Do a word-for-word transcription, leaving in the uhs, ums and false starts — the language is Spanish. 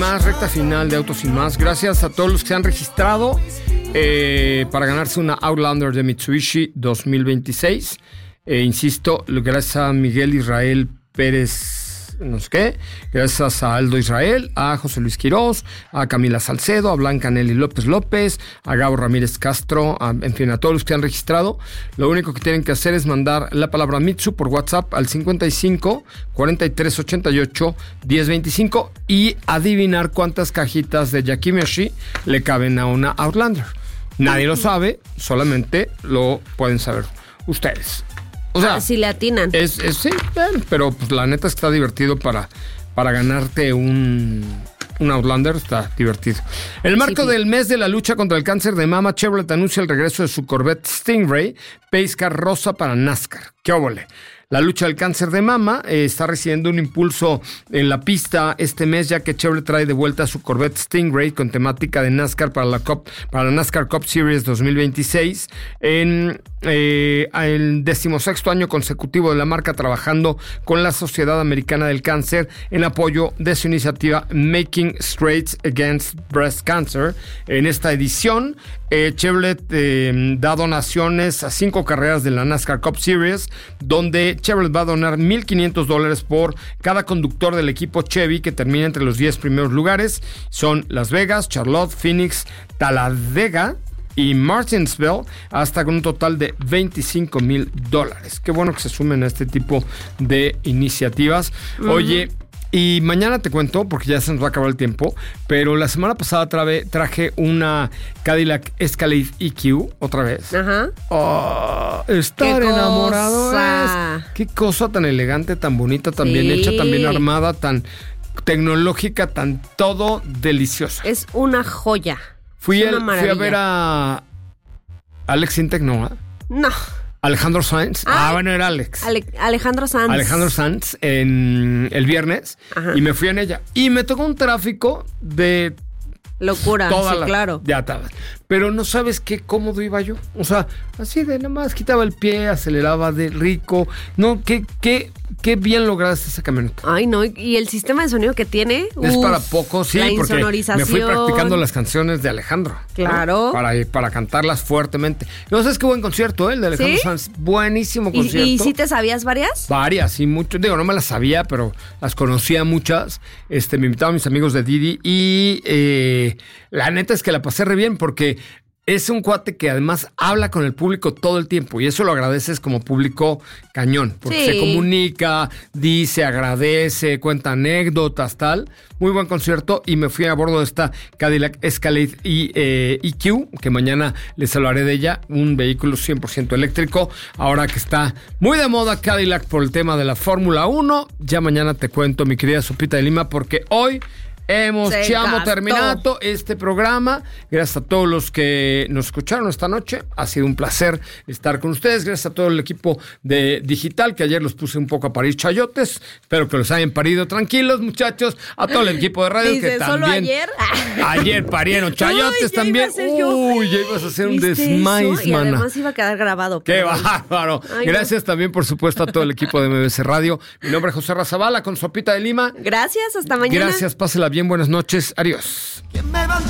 Más recta final de Autos y Más. Gracias a todos los que se han registrado eh, para ganarse una Outlander de Mitsubishi dos mil veintiséis. Eh, insisto, gracias a Miguel Israel Pérez, no sé qué, gracias a Aldo Israel, a José Luis Quirós, a Camila Salcedo, a Blanca Nelly López López, a Gabo Ramírez Castro, a, en fin, a todos los que han registrado. Lo único que tienen que hacer es mandar la palabra Mitsu por WhatsApp al cincuenta y cinco, cuarenta y tres, ochenta y ocho, diez veinticinco y adivinar cuántas cajitas de Yakimeshi le caben a una Outlander. Nadie lo sabe, solamente lo pueden saber ustedes. O sea, ah, si le atinan. Es, es, sí, bien, pero pues la neta es que está divertido para, para ganarte un, un Outlander, está divertido. En el marco sí, del mes de la lucha contra el cáncer de mama, Chevrolet anuncia el regreso de su Corvette Stingray Pace Car rosa para NASCAR. ¡Qué óvole! La lucha del cáncer de mama eh, está recibiendo un impulso en la pista este mes, ya que Chevrolet trae de vuelta su Corvette Stingray con temática de NASCAR para la, Cup, para la NASCAR Cup Series dos mil veintiséis. En eh, el decimosexto año consecutivo de la marca, trabajando con la Sociedad Americana del Cáncer en apoyo de su iniciativa Making Strides Against Breast Cancer. En esta edición, eh, Chevrolet eh, da donaciones a cinco carreras de la NASCAR Cup Series, donde Chevrolet va a donar mil quinientos dólares por cada conductor del equipo Chevy que termina entre los diez primeros lugares. Son Las Vegas, Charlotte, Phoenix, Talladega y Martinsville, hasta con un total de veinticinco mil dólares. Qué bueno que se sumen a este tipo de iniciativas. Uh-huh. Oye, y mañana te cuento, porque ya se nos va a acabar el tiempo, pero la semana pasada traje, traje una Cadillac Escalade E Q, otra vez. Ajá. Oh, estar enamorado es. Qué cosa tan elegante, tan bonita, tan sí. bien hecha, tan bien armada, tan tecnológica, tan todo deliciosa. Es una joya. Fui, es el, una fui a ver a Alex Intec, ¿no? No. Alejandro Sanz. Ah, ah, bueno, era Alex. Ale- Alejandro Sanz. Alejandro Sanz en el viernes. Ajá. Y me fui en ella. Y me tocó un tráfico de locura, sí, la, claro. Ya estaba. Pero no sabes qué cómodo iba yo. O sea, así de nada más quitaba el pie, aceleraba de rico. No, qué, qué, qué bien lograste esa camioneta. Ay, no, y el sistema de sonido que tiene. Es uf, para poco, sí, la porque insonorización. Me fui practicando las canciones de Alejandro. Claro. ¿no? Para, para cantarlas fuertemente. No sabes qué buen concierto, ¿eh? El de Alejandro ¿Sí? Sanz. Buenísimo concierto. ¿Y, ¿Y sí te sabías varias? Varias, sí, mucho. Digo, no me las sabía, pero las conocía muchas. Este, me invitaban mis amigos de Didi y eh, la neta es que la pasé re bien porque es un cuate que además habla con el público todo el tiempo y eso lo agradeces como público cañón, porque sí. se comunica, dice, agradece, cuenta anécdotas, tal. Muy buen concierto y me fui a bordo de esta Cadillac Escalade y, eh, E Q, que mañana les hablaré de ella, un vehículo cien por ciento eléctrico, ahora que está muy de moda Cadillac por el tema de la Fórmula uno. Ya mañana te cuento, mi querida Sopita de Lima, porque hoy hemos chamo terminado este programa. Gracias a todos los que nos escucharon esta noche. Ha sido un placer estar con ustedes. Gracias a todo el equipo de Digital, que ayer los puse un poco a parir chayotes. Espero que los hayan parido tranquilos, muchachos. A todo el equipo de radio Dice, que también. ¿solo ayer? Ayer parieron chayotes. Uy, también. Uy, ya ibas a hacer un desmais, y mana. además iba a quedar grabado. Qué bárbaro. Ay, Gracias no. también, por supuesto, a todo el equipo de M B C Radio. Mi nombre es José Razabala con Sopita de Lima. Gracias, hasta mañana. Gracias, pásela bien. Buenas noches, adiós.